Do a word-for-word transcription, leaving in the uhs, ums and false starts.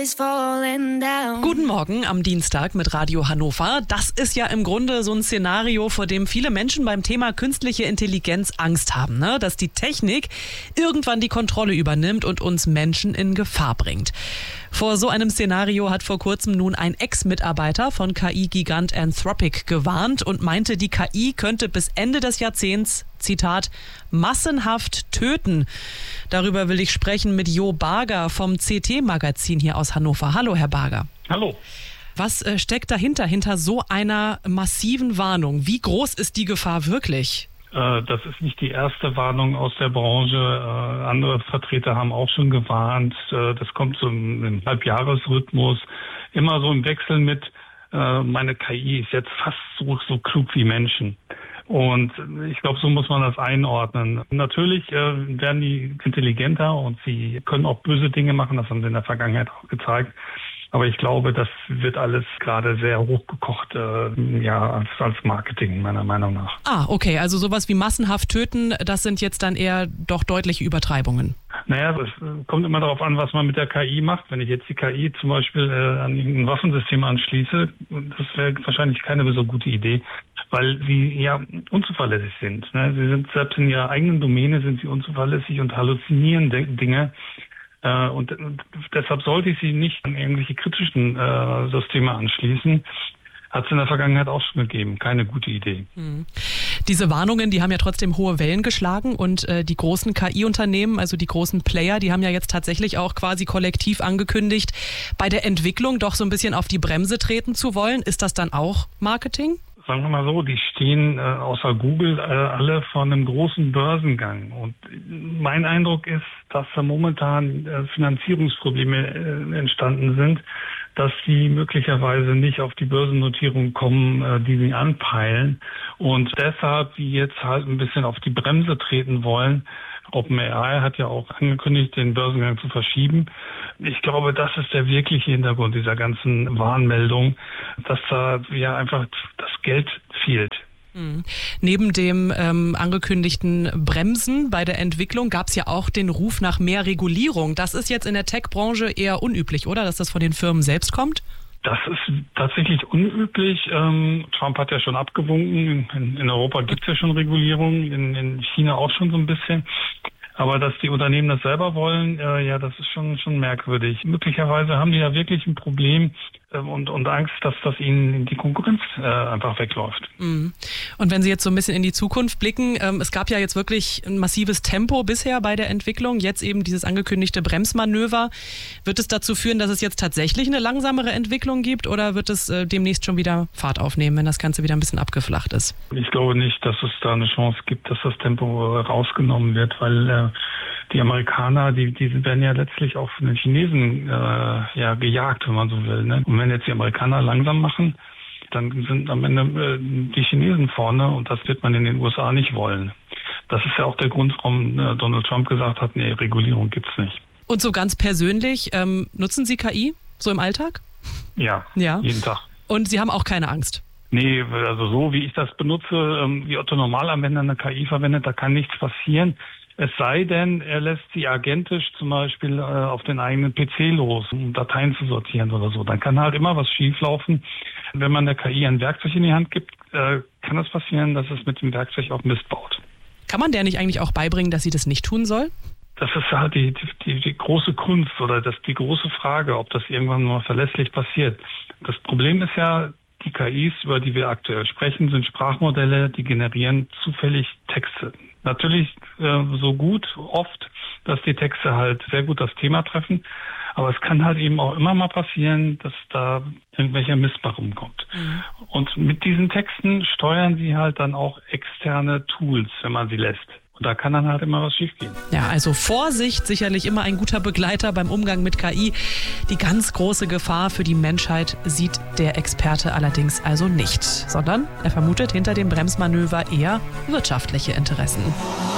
is falling down. Guten Morgen am Dienstag mit Radio Hannover. Das ist ja im Grunde so ein Szenario, vor dem viele Menschen beim Thema künstliche Intelligenz Angst haben, ne? Dass die Technik irgendwann die Kontrolle übernimmt und uns Menschen in Gefahr bringt. Vor so einem Szenario hat vor kurzem nun ein Ex-Mitarbeiter von K I-Gigant Anthropic gewarnt und meinte, die K I könnte bis Ende des Jahrzehnts, Zitat, massenhaft töten. Darüber will ich sprechen mit Jo Barger vom C T-Magazin hier aus Hannover. Hallo, Herr Barger. Hallo. Was äh, steckt dahinter, hinter so einer massiven Warnung? Wie groß ist die Gefahr wirklich? Das ist nicht die erste Warnung aus der Branche. Andere Vertreter haben auch schon gewarnt. Das kommt so im Halbjahresrhythmus. Immer so im Wechsel mit, meine K I ist jetzt fast so, so klug wie Menschen. Und ich glaube, so muss man das einordnen. Natürlich werden die intelligenter und sie können auch böse Dinge machen. Das haben sie in der Vergangenheit auch gezeigt. Aber ich glaube, das wird alles gerade sehr hochgekocht, äh, ja, als, als Marketing, meiner Meinung nach. Ah, okay. Also sowas wie massenhaft töten, das sind jetzt dann eher doch deutliche Übertreibungen. Naja, es kommt immer darauf an, was man mit der K I macht. Wenn ich jetzt die K I zum Beispiel äh, an ein Waffensystem anschließe, das wäre wahrscheinlich keine so gute Idee, weil sie ja unzuverlässig sind. Ne? Sie sind selbst in ihrer eigenen Domäne sind sie unzuverlässig und halluzinieren Dinge. Und, und deshalb sollte ich sie nicht an irgendwelche kritischen äh, Systeme anschließen. Hat es in der Vergangenheit auch schon gegeben. Keine gute Idee. Hm. Diese Warnungen, die haben ja trotzdem hohe Wellen geschlagen und äh, die großen K I-Unternehmen, also die großen Player, die haben ja jetzt tatsächlich auch quasi kollektiv angekündigt, bei der Entwicklung doch so ein bisschen auf die Bremse treten zu wollen. Ist das dann auch Marketing? Sagen wir mal so, die stehen äh, außer Google äh, alle vor einem großen Börsengang. Und mein Eindruck ist, dass da momentan äh, Finanzierungsprobleme äh, entstanden sind, dass sie möglicherweise nicht auf die Börsennotierung kommen, äh, die sie anpeilen. Und deshalb die jetzt halt ein bisschen auf die Bremse treten wollen. OpenAI hat ja auch angekündigt, den Börsengang zu verschieben. Ich glaube, das ist der wirkliche Hintergrund dieser ganzen Warnmeldung, dass da ja einfach das Geld fehlt. Mhm. Neben dem ähm, angekündigten Bremsen bei der Entwicklung gab es ja auch den Ruf nach mehr Regulierung. Das ist jetzt in der Tech-Branche eher unüblich, oder? Dass das von den Firmen selbst kommt? Das ist tatsächlich unüblich. Ähm, Trump hat ja schon abgewunken. In, in Europa gibt es ja schon Regulierung, in, in China auch schon so ein bisschen. Aber dass die Unternehmen das selber wollen, äh, ja, das ist schon schon merkwürdig. Möglicherweise haben die ja wirklich ein Problem äh, und, und Angst, dass das ihnen die Konkurrenz äh, einfach wegläuft. Mhm. Und wenn Sie jetzt so ein bisschen in die Zukunft blicken, ähm, es gab ja jetzt wirklich ein massives Tempo bisher bei der Entwicklung, jetzt eben dieses angekündigte Bremsmanöver. Wird es dazu führen, dass es jetzt tatsächlich eine langsamere Entwicklung gibt oder wird es äh, demnächst schon wieder Fahrt aufnehmen, wenn das Ganze wieder ein bisschen abgeflacht ist? Ich glaube nicht, dass es da eine Chance gibt, dass das Tempo rausgenommen wird, weil äh, die Amerikaner, die, die werden ja letztlich auch von den Chinesen äh, ja gejagt, wenn man so will. Ne? Und wenn jetzt die Amerikaner langsam machen, dann sind am Ende äh, die Chinesen vorne und das wird man in den U S A nicht wollen. Das ist ja auch der Grund, warum äh, Donald Trump gesagt hat, nee, Regulierung gibt's nicht. Und so ganz persönlich, ähm, nutzen Sie K I so im Alltag? Ja, ja, jeden Tag. Und Sie haben auch keine Angst? Nee, also so wie ich das benutze, ähm, wie Otto Normalanwender eine K I verwendet, da kann nichts passieren. Es sei denn, er lässt sie agentisch zum Beispiel äh, auf den eigenen P C los, um Dateien zu sortieren oder so. Dann kann halt immer was schieflaufen. Wenn man der K I ein Werkzeug in die Hand gibt, äh, kann es passieren, dass es mit dem Werkzeug auch Mist baut. Kann man der nicht eigentlich auch beibringen, dass sie das nicht tun soll? Das ist halt die, die, die große Kunst oder das die große Frage, ob das irgendwann mal verlässlich passiert. Das Problem ist ja, die K Is, über die wir aktuell sprechen, sind Sprachmodelle, die generieren zufällig Texte. Natürlich äh, so gut oft, dass die Texte halt sehr gut das Thema treffen. Aber es kann halt eben auch immer mal passieren, dass da irgendwelcher Mist bei rumkommt. Mhm. Und mit diesen Texten steuern sie halt dann auch externe Tools, wenn man sie lässt. Und da kann dann halt immer was schiefgehen. Ja, also Vorsicht, sicherlich immer ein guter Begleiter beim Umgang mit K I. Die ganz große Gefahr für die Menschheit sieht der Experte allerdings also nicht, sondern er vermutet hinter dem Bremsmanöver eher wirtschaftliche Interessen.